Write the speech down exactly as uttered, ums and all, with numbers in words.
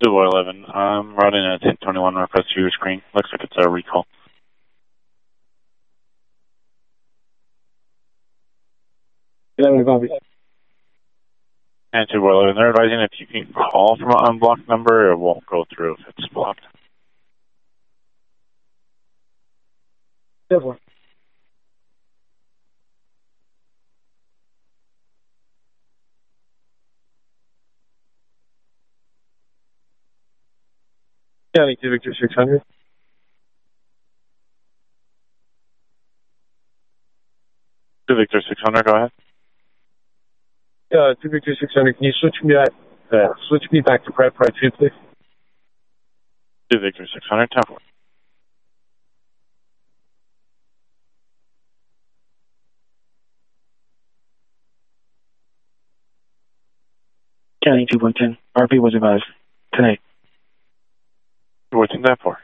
two eleven, I'm routing a ten twenty-one request to your screen. Looks like it's a recall. eleven, copy. And two eleven, they're advising if you can call from an unblocked number, it won't go through if it's blocked. Definitely. County two Victor six hundred. two Victor six hundred, go ahead. Uh, two Victor six hundred, can you switch me back, uh, switch me back to Prep Pride two, please? two Victor six hundred, ten four. County two one ten, R P was advised. Tonight. What's in that for?